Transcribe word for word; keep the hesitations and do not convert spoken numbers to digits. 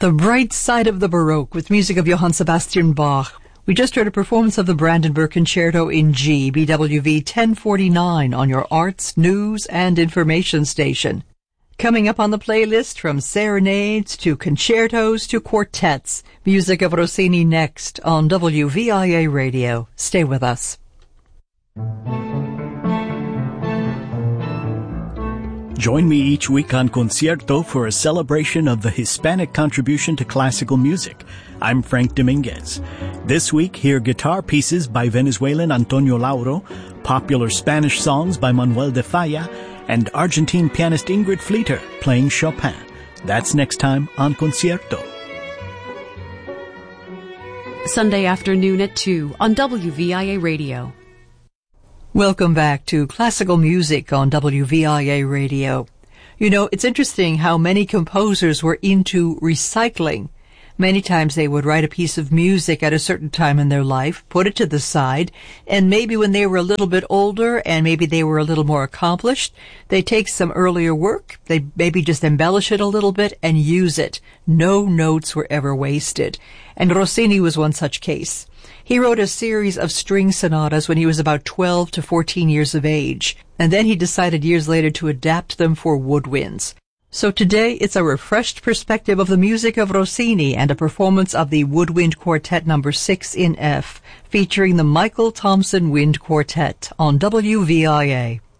The Bright Side of the Baroque with music of Johann Sebastian Bach. We just heard a performance of the Brandenburg Concerto in G, B W V ten forty-nine on your arts, news, and information station. Coming up on the playlist, from serenades to concertos to quartets, music of Rossini next on W V I A Radio. Stay with us. Join me each week on Concierto for a celebration of the Hispanic contribution to classical music. I'm Frank Dominguez. This week, hear guitar pieces by Venezuelan Antonio Lauro, popular Spanish songs by Manuel de Falla, and Argentine pianist Ingrid Fleeter playing Chopin. That's next time on Concierto. Sunday afternoon at two on W V I A Radio. Welcome back to Classical Music on W V I A Radio. You know, it's interesting how many composers were into recycling. Many times they would write a piece of music at a certain time in their life, put it to the side, and maybe when they were a little bit older and maybe they were a little more accomplished, they take some earlier work, they maybe just embellish it a little bit and use it. No notes were ever wasted. And Rossini was one such case. He wrote a series of string sonatas when he was about twelve to fourteen years of age, and then he decided years later to adapt them for woodwinds. So today it's a refreshed perspective of the music of Rossini and a performance of the Woodwind Quartet number six in F, featuring the Michael Thompson Wind Quartet on W V I A.